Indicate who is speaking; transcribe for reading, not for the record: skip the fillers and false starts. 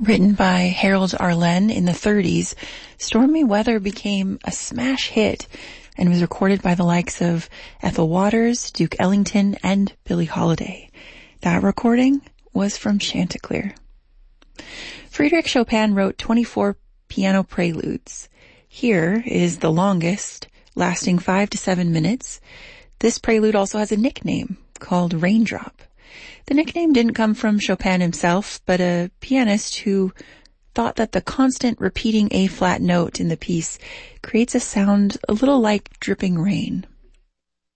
Speaker 1: Written by Harold Arlen in the 30s, Stormy Weather became a smash hit and was recorded by the likes of Ethel Waters, Duke Ellington, and Billie Holiday. That recording was from Chanticleer. Frédéric Chopin wrote 24 piano preludes. Here is the longest, lasting 5 to 7 minutes. This prelude also has a nickname called Raindrop. The nickname didn't come from Chopin himself, but a pianist who thought that the constant repeating A-flat note in the piece creates a sound a little like dripping rain.